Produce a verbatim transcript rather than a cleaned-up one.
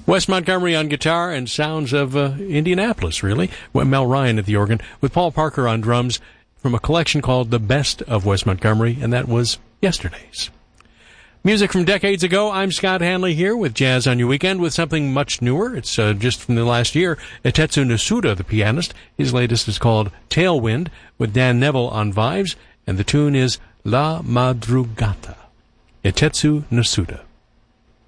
Wes Montgomery on guitar and sounds of uh, Indianapolis, really. Mel Ryan at the organ, with Paul Parker on drums from a collection called The Best of Wes Montgomery, and that was yesterday's. Music from decades ago. I'm Scott Hanley here with Jazz on Your Weekend with something much newer. It's uh, just from the last year. Etetsu Nasuda, the pianist. His latest is called Tailwind, with Dan Neville on vibes, and the tune is La Madrugata. Etetsu Nasuda.